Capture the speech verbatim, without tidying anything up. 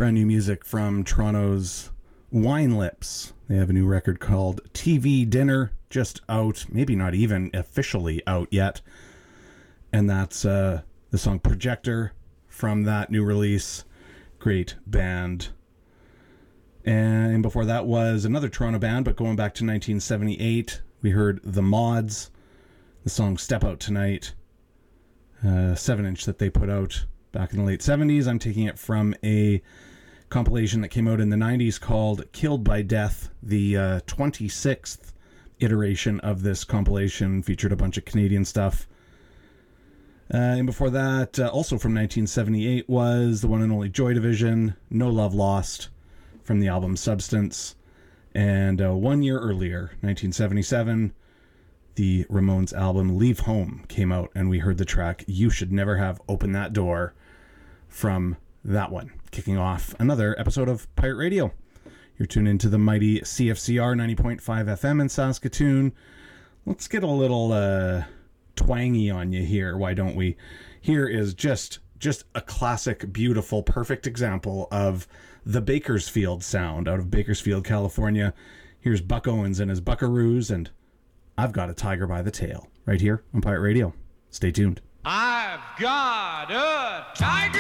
Brand new music from Toronto's Wine Lips. They have a new record called T V Dinner, just out, maybe not even officially out yet. And that's uh, the song Projector from that new release. Great band. And before that was another Toronto band, but going back to nineteen seventy-eight, we heard The Mods, the song Step Out Tonight, uh, seven inch that they put out back in the late seventies. I'm taking it from a compilation that came out in the nineties called Killed by Death. The uh, twenty-sixth iteration of this compilation featured a bunch of Canadian stuff. Uh, and before that, uh, also from nineteen seventy-eight, was the one and only Joy Division, No Love Lost, from the album Substance. And uh, one year earlier, nineteen seventy-seven, the Ramones album Leave Home came out, and we heard the track You Should Never Have Opened That Door from that one, kicking off another episode of Pirate Radio. You're tuned into the mighty C F C R ninety point five F M in Saskatoon. Let's get a little uh, twangy on you here, why don't we? Here is just just a classic, beautiful, perfect example of the Bakersfield sound out of Bakersfield, California. Here's Buck Owens and his Buckaroos, and I've Got a Tiger by the Tail, right here on Pirate Radio. Stay tuned. I've got a tiger